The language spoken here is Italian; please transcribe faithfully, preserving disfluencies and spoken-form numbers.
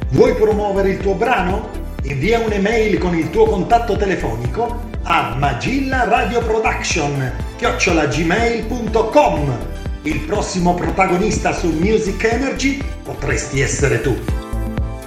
Vuoi promuovere il tuo brano? Invia un'email con il tuo contatto telefonico a magillaradioproduction chiocciola gmail punto com. Il prossimo protagonista su Music Energy potresti essere tu.